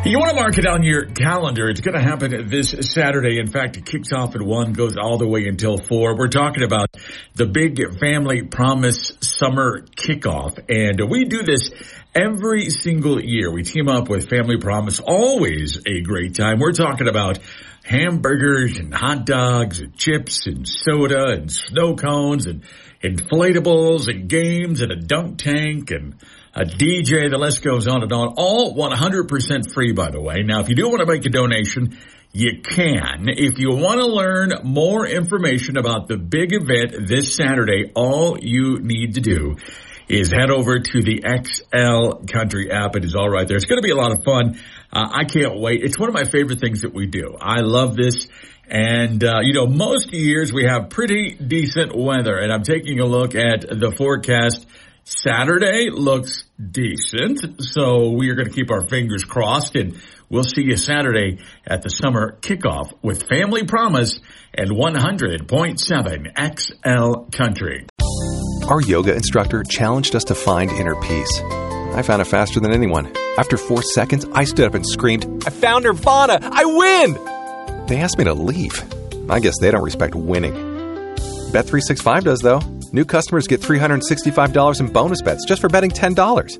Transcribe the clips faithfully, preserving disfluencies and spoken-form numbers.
You want to mark it on your calendar. It's going to happen this Saturday. In fact, it kicks off at one, goes all the way until four. We're talking about the big Family Promise Summer Kickoff. And we do this every single year. We team up with Family Promise. Always a great time. We're talking about hamburgers and hot dogs and chips and soda and snow cones and inflatables and games and a dunk tank and a D J. The list goes on and on. All one hundred percent free, by the way. Now, if you do want to make a donation, you can. If you want to learn more information about the big event this Saturday, all you need to do is head over to the X L Country app. It is all right there. It's going to be a lot of fun. Uh, I can't wait. It's one of my favorite things that we do. I love this. And, uh, you know, most years we have pretty decent weather. And I'm taking a look at the forecast. Saturday looks decent, so we are going to keep our fingers crossed, and we'll see you Saturday at the summer kickoff with Family Promise and one hundred point seven X L Country. Our yoga instructor challenged us to find inner peace. I found it faster than anyone. After four seconds, I stood up and screamed, "I found Nirvana! I win!" They asked me to leave. I guess they don't respect winning. Bet three sixty-five does, though. New customers get three hundred sixty-five dollars in bonus bets just for betting ten dollars.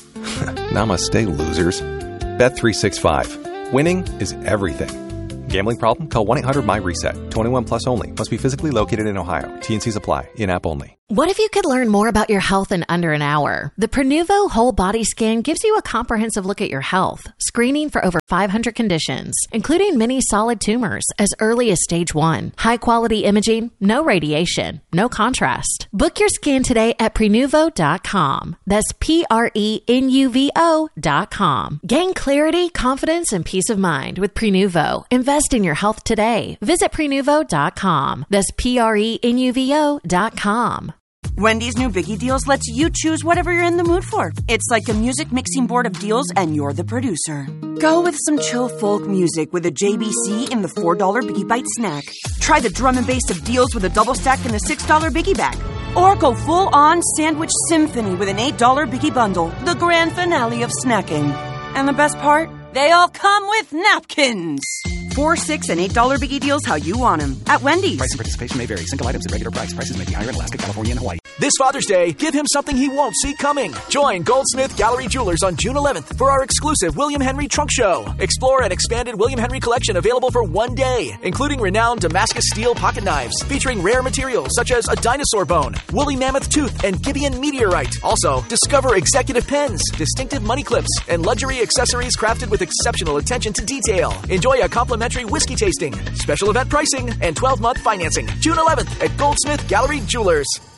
Namaste, losers. Bet three sixty-five. Winning is everything. Gambling problem? Call one eight hundred M Y reset. twenty-one plus only. Must be physically located in Ohio. T and Cs apply. In-app only. What if you could learn more about your health in under an hour? The Prenuvo Whole Body Scan gives you a comprehensive look at your health, screening for over five hundred conditions, including many solid tumors as early as stage one. High-quality imaging, no radiation, no contrast. Book your scan today at Prenuvo dot com. That's P R E N U V O dot com. Gain clarity, confidence, and peace of mind with Prenuvo. Invest in your health today. Visit Prenuvo dot com. That's P R E N U V O dot com. Wendy's new Biggie Deals lets you choose whatever you're in the mood for. It's like a music mixing board of deals, and you're the producer. Go with some chill folk music with a J B C in the four dollar Biggie Bite snack. Try the drum and bass of deals with a double stack in the six dollar Biggie Bag. Or go full-on sandwich symphony with an eight dollar Biggie Bundle, the grand finale of snacking. And the best part? They all come with napkins. Four, six, and eight dollar Biggie Deals how you want them at Wendy's. Price and participation may vary. Single items at regular price. Prices may be higher in Alaska, California, and Hawaii. This Father's Day, give him something he won't see coming. Join Goldsmith Gallery Jewelers on June eleventh for our exclusive William Henry Trunk Show. Explore an expanded William Henry collection available for one day, including renowned Damascus steel pocket knives featuring rare materials such as a dinosaur bone, woolly mammoth tooth, and Gibeon meteorite. Also, discover executive pens, distinctive money clips, and luxury accessories crafted with exceptional attention to detail. Enjoy a complimentary whiskey tasting, special event pricing, and twelve month financing. June eleventh at Goldsmith Gallery Jewelers.